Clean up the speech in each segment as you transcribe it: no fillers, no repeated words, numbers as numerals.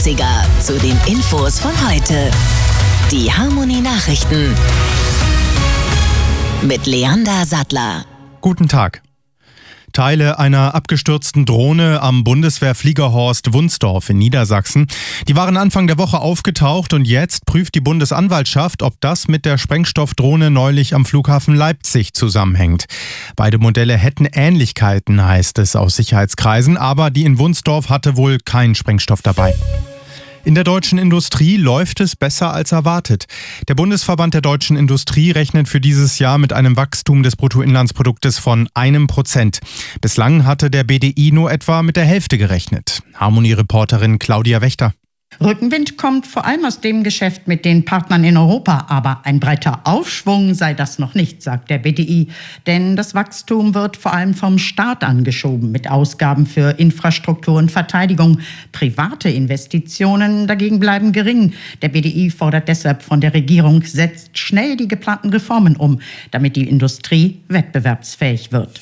80er zu den Infos von heute. Die Harmony Nachrichten mit Leander Sattler. Guten Tag. Teile einer abgestürzten Drohne am Bundeswehrfliegerhorst Wunsdorf in Niedersachsen. Die waren Anfang der Woche aufgetaucht und jetzt prüft die Bundesanwaltschaft, ob das mit der Sprengstoffdrohne neulich am Flughafen Leipzig zusammenhängt. Beide Modelle hätten Ähnlichkeiten, heißt es aus Sicherheitskreisen, aber die in Wunsdorf hatte wohl keinen Sprengstoff dabei. In der deutschen Industrie läuft es besser als erwartet. Der Bundesverband der deutschen Industrie rechnet für dieses Jahr mit einem Wachstum des Bruttoinlandsproduktes von 1%. Bislang hatte der BDI nur etwa mit der Hälfte gerechnet. Harmony-Reporterin Claudia Wächter. Rückenwind kommt vor allem aus dem Geschäft mit den Partnern in Europa. Aber ein breiter Aufschwung sei das noch nicht, sagt der BDI. Denn das Wachstum wird vor allem vom Staat angeschoben mit Ausgaben für Infrastruktur und Verteidigung. Private Investitionen dagegen bleiben gering. Der BDI fordert deshalb von der Regierung, setzt schnell die geplanten Reformen um, damit die Industrie wettbewerbsfähig wird.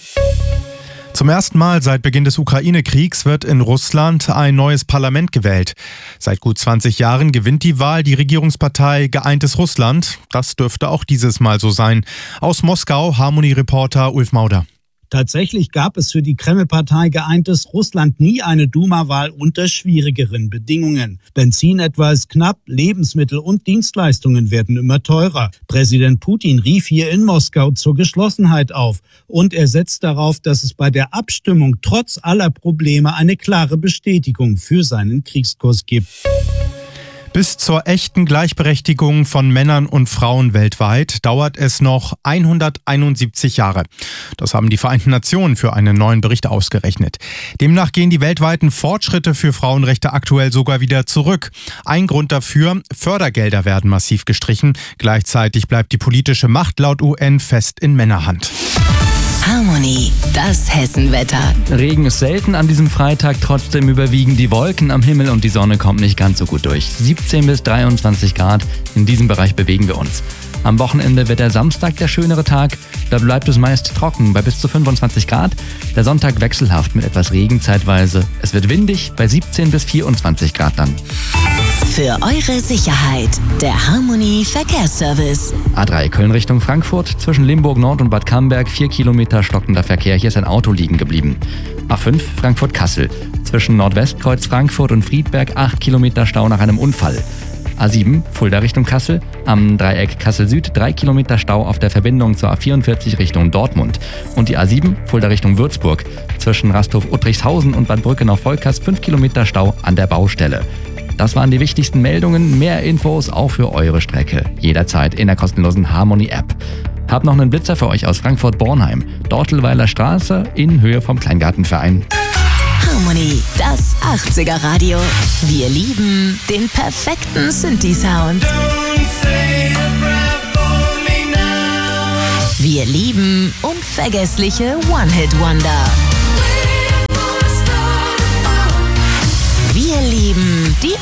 Zum ersten Mal seit Beginn des Ukraine-Kriegs wird in Russland ein neues Parlament gewählt. Seit gut 20 Jahren gewinnt die Wahl die Regierungspartei Geeintes Russland. Das dürfte auch dieses Mal so sein. Aus Moskau, Harmony-Reporter Ulf Mauder. Tatsächlich gab es für die Kreml-Partei Geeintes Russland nie eine Duma-Wahl unter schwierigeren Bedingungen. Benzin etwa ist knapp, Lebensmittel und Dienstleistungen werden immer teurer. Präsident Putin rief hier in Moskau zur Geschlossenheit auf. Und er setzt darauf, dass es bei der Abstimmung trotz aller Probleme eine klare Bestätigung für seinen Kriegskurs gibt. Bis zur echten Gleichberechtigung von Männern und Frauen weltweit dauert es noch 171 Jahre. Das haben die Vereinten Nationen für einen neuen Bericht ausgerechnet. Demnach gehen die weltweiten Fortschritte für Frauenrechte aktuell sogar wieder zurück. Ein Grund dafür: Fördergelder werden massiv gestrichen. Gleichzeitig bleibt die politische Macht laut UN fest in Männerhand. Harmony, das Hessenwetter. Regen ist selten an diesem Freitag, trotzdem überwiegen die Wolken am Himmel und die Sonne kommt nicht ganz so gut durch. 17 bis 23 Grad, in diesem Bereich bewegen wir uns. Am Wochenende wird der Samstag der schönere Tag, da bleibt es meist trocken bei bis zu 25 Grad. Der Sonntag wechselhaft mit etwas Regen zeitweise. Es wird windig bei 17 bis 24 Grad dann. Für eure Sicherheit, der Harmony Verkehrsservice. A3 Köln Richtung Frankfurt, zwischen Limburg Nord und Bad Camberg 4 Kilometer stockender Verkehr, hier ist ein Auto liegen geblieben. A5 Frankfurt-Kassel, zwischen Nordwestkreuz Frankfurt und Friedberg 8 Kilometer Stau nach einem Unfall. A7 Fulda Richtung Kassel, am Dreieck Kassel Süd 3 Kilometer Stau auf der Verbindung zur A44 Richtung Dortmund. Und die A7 Fulda Richtung Würzburg, zwischen Rasthof-Uttrichshausen und Bad Brückenau-Volkers 5 Kilometer Stau an der Baustelle. Das waren die wichtigsten Meldungen. Mehr Infos auch für eure Strecke. Jederzeit in der kostenlosen Harmony-App. Hab noch einen Blitzer für euch aus Frankfurt-Bornheim. Dortelweiler Straße in Höhe vom Kleingartenverein. Harmony, das 80er Radio. Wir lieben den perfekten Synthi-Sound. Wir lieben unvergessliche One-Hit-Wonder. Wir lieben die